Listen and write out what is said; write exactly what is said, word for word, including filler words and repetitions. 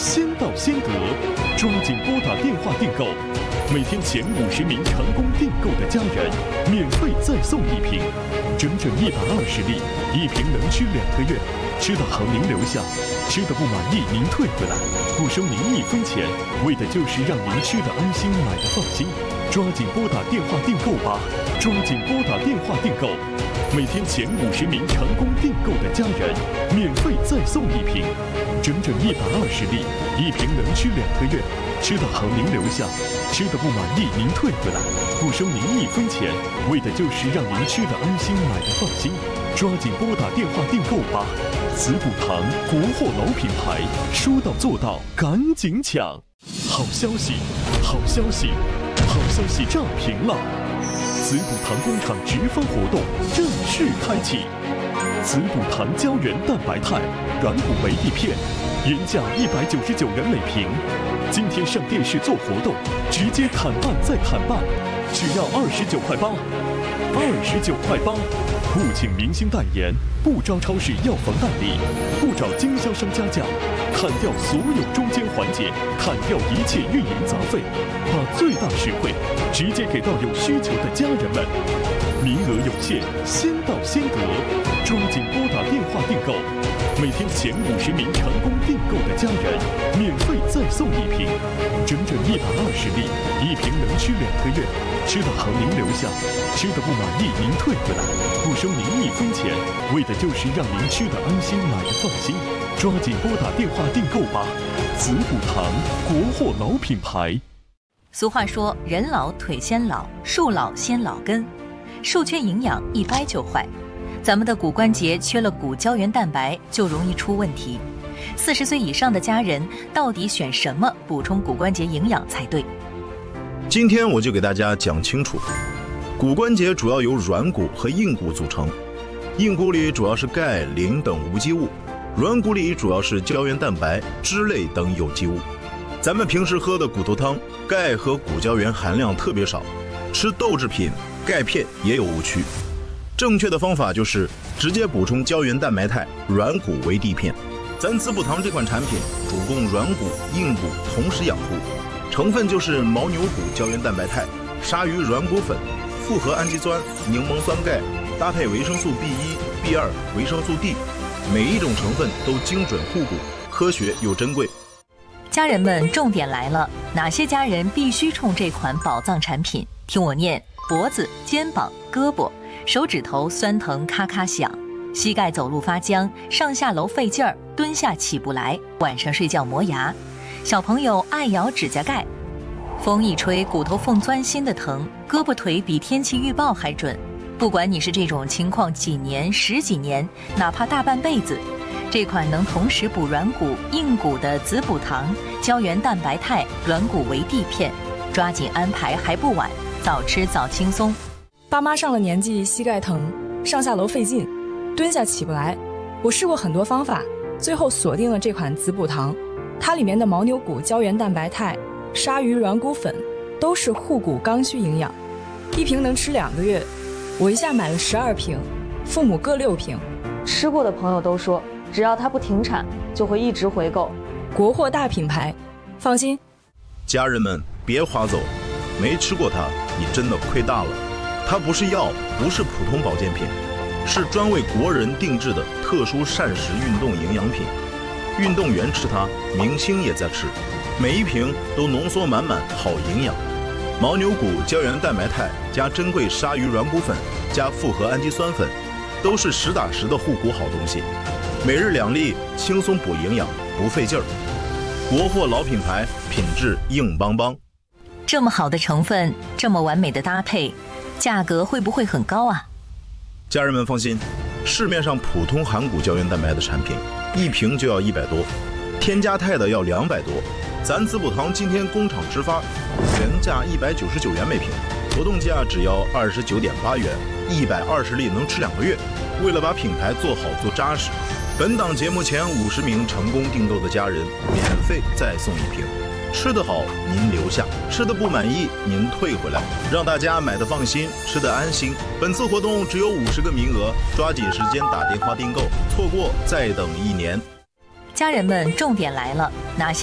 先到先得，抓紧拨打电话订购。每天前五十名成功订购的家人，免费再送一瓶，整整一百二十粒，一瓶能吃两个月。吃的好您留下，吃的不满意您退回来，不收您一分钱，为的就是让您吃的安心，买的放心。抓紧拨打电话订购吧，抓紧拨打电话订购。每天前五十名成功订购的家人，免费再送一瓶，整整一百二十粒，一瓶能吃两个月。吃的好您留下，吃的不满意您退回来，不收您一分钱，为的就是让您吃的安心，买的放心。抓紧拨打电话订购吧！滋补堂国货老品牌，说到做到，赶紧抢！好消息，好消息，好消息炸屏了！滋补堂工厂直销活动正式开启，滋补堂胶原蛋白肽软骨维 D 片，原价一百九十九元每瓶，今天上电视做活动，直接砍半再砍半，只要二十九块八，二十九块八。不请明星代言，不招超市药房代理，不找经销商加价，砍掉所有中间环节，砍掉一切运营杂费，把最大实惠直接给到有需求的家人们。名额有限，先到先得，抓紧拨打电话订购。每天前五十名成功订购的家人，免费再送一瓶，整整一百二十粒，一瓶能吃两个月。吃的好您留下，吃的不满意您退回来，不收您一分钱，为的就是让您吃的安心，买的放心。抓紧拨打电话订购吧！滋补堂国货老品牌。 俗话说，人老腿先老，树老先老根，树缺营养一掰就坏。咱们的骨关节缺了骨胶原蛋白，就容易出问题。四十岁以上的家人到底选什么补充骨关节营养才对？ 今天我就给大家讲清楚，骨关节主要由软骨和硬骨组成，硬骨里主要是钙、磷等无机物，软骨里主要是胶原蛋白、脂类等有机物。咱们平时喝的骨头汤，钙和骨胶原含量特别少，吃豆制品、钙片也有误区。正确的方法就是直接补充胶原蛋白肽软骨维 D 片。咱滋补堂这款产品主攻软骨、硬骨同时养护，成分就是牦牛骨胶原蛋白肽、鲨鱼软骨粉、复合氨基酸、柠檬酸钙，搭配维生素 B 一、B 二、维生素 D， 每一种成分都精准护骨，科学又珍贵。 家人们，重点来了，哪些家人必须冲这款宝藏产品？听我念：脖子、肩膀、胳膊、手指头酸疼咔咔响，膝盖走路发僵，上下楼费劲儿，蹲下起不来，晚上睡觉磨牙，小朋友爱咬指甲盖，风一吹骨头缝钻心的疼，胳膊腿比天气预报还准。不管你是这种情况几年、十几年，哪怕大半辈子，这款能同时补软骨、硬骨的滋补堂胶原蛋白肽软骨维 D 片，抓紧安排还不晚，早吃早轻松。 爸妈上了年纪，膝盖疼，上下楼费劲，蹲下起不来。我试过很多方法，最后锁定了这款滋补堂。它里面的牦牛骨胶原蛋白肽、鲨鱼软骨粉都是护骨刚需营养，一瓶能吃两个月。我一下买了十二瓶，父母各六瓶。 吃过的朋友都说，只要它不停产，就会一直回购。 国货大品牌，放心。 家人们别划走，没吃过它，你真的亏大了。它不是药，不是普通保健品，是专为国人定制的特殊膳食运动营养品。运动员吃它，明星也在吃，每一瓶都浓缩满满好营养。牦牛骨胶原蛋白肽加珍贵鲨鱼软骨粉加复合氨基酸粉，都是实打实的护骨好东西。每日两粒，轻松补营养，不费劲儿。国货老品牌，品质硬邦邦。 这么好的成分，这么完美的搭配，价格会不会很高啊？ 家人们放心，市面上普通含骨胶原蛋白的产品，一瓶就要一百多，添加肽的要两百多。咱滋补堂今天工厂直发，原价一百九十九元每瓶，活动价只要二十九点八元，一百二十粒能吃两个月。为了把品牌做好做扎实，本档节目前五十名成功订购的家人，免费再送一瓶。吃得好您留下，吃得不满意您退回来，让大家买得放心，吃得安心。本次活动只有五十个名额，抓紧时间打电话订购，错过再等一年。 家人们，重点来了，哪些